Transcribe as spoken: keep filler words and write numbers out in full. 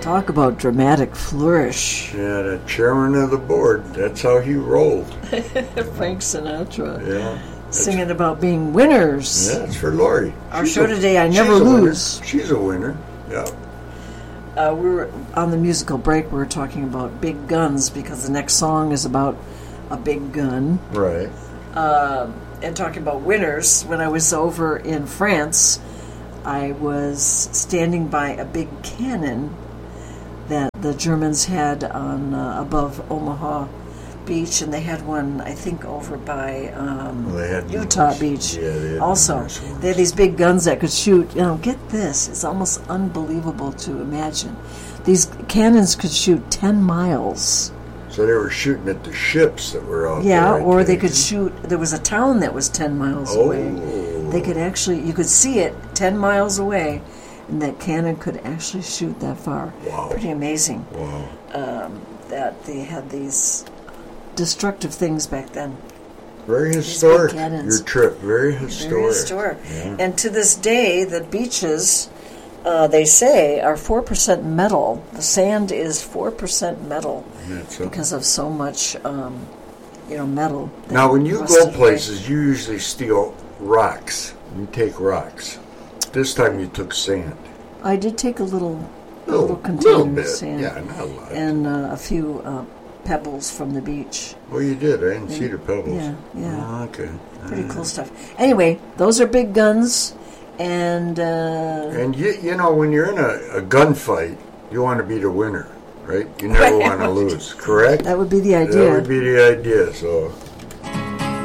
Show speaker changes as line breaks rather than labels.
Talk about dramatic flourish.
Yeah, the chairman of the board, that's how he rolled.
Frank Sinatra.
Yeah.
Singing about being winners.
Yeah, it's for Lori.
Our
She's
show
a,
today, I
she's
never
a
lose.
Winner. She's a winner, yeah.
Uh, we were on the musical break, we were talking about big guns because the next song is about a big gun.
Right.
Uh, and talking about winners, when I was over in France, I was standing by a big cannon that the Germans had on uh, above Omaha Beach, and they had one, I think, over by um,
well, they had
Utah
numbers.
Beach.
Yeah, they had
also, they had these big guns that could shoot. You know, get this; it's almost unbelievable to imagine. These cannons could shoot ten miles.
So they were shooting at the ships that were out
yeah,
there. Yeah,
or they could shoot. There was a town that was ten miles
oh.
away. They could actually, you could see it ten miles away, and that cannon could actually shoot that far.
Wow!
Pretty amazing.
Wow!
Um, that they had these destructive things back then.
Very historic.
These big cannons.
Your trip, very historic.
Very historic.
Yeah.
And to this day, the beaches, uh, they say, are four percent metal. The sand is four percent metal
That's
because of so much, um, you know, metal.
Now, when you
rusted
go places, you usually steal rocks. You take rocks. This time you took sand.
I did take a little, a
Little-
little container
little
of
bit.
sand.
Yeah, not a lot.
And uh, a few uh, pebbles from the beach.
Well, you did. I didn't see the pebbles.
Yeah, yeah.
Oh, okay.
Pretty
Uh,
cool stuff. Anyway, those are big guns, and... Uh,
And you, you know, when you're in a, a gunfight, you want to be the winner, right? You never want to lose, correct?
that would be the
That
idea.
would be the idea. So